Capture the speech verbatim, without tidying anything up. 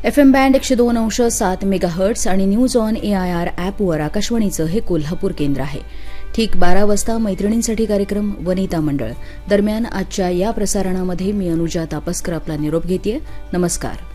F M band एकशे दोन अंश सात मेगाहर्ट्स आणि न्यूज ऑन एआयआर ॲपवर आकाशवाणीचं हे कोल्हापूर केंद्र आहे. ठीक बारा वाजता मैत्रिणींसाठी कार्यक्रम वनिता मंडळ. दरम्यान आजच्या या प्रसारणामध्ये मी अनुजा तापस्कर आपला निरोप घेतेय. नमस्कार.